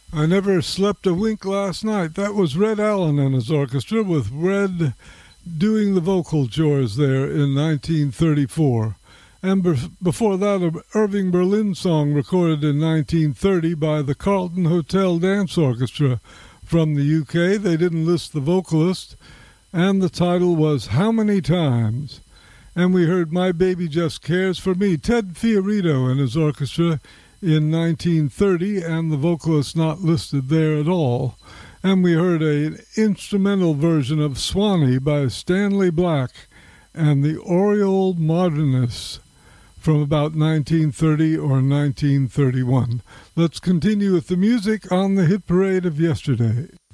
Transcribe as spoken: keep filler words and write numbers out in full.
I Never Slept a Wink Last Night. That was Red Allen and his orchestra, with Red doing the vocal chores there in nineteen thirty-four. And be- before that, an Irving Berlin song recorded in nineteen thirty by the Carlton Hotel Dance Orchestra from the U K. They didn't list the vocalist, and the title was How Many Times? And we heard My Baby Just Cares for Me, Ted Fiorito and his orchestra in nineteen thirty, and the vocalist not listed there at all. And we heard an instrumental version of Swanee by Stanley Black and the Oriole Modernists from about nineteen thirty or nineteen thirty-one. Let's continue with the music on the hit parade of yesterday.